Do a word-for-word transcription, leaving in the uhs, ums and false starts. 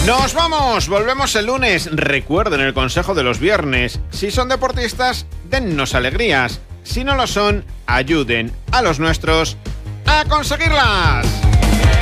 Nos vamos, volvemos el lunes. Recuerden el consejo de los viernes. Si son deportistas, dennos alegrías. Si no lo son, ayuden a los nuestros a conseguirlas.